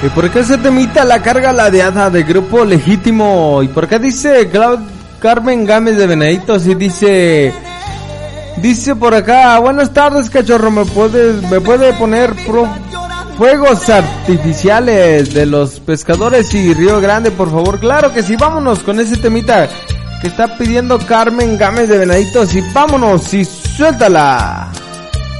¿Y por qué ese temita la carga la Diada de Grupo Legítimo? ¿Y por qué dice Carmen Gámez de Venaditos? Y dice por acá, buenas tardes, cachorro, ¿me puede poner fuegos artificiales de los pescadores y Río Grande, por favor? Claro que sí, vámonos con ese temita que está pidiendo Carmen Gámez de Venaditos y vámonos y suéltala.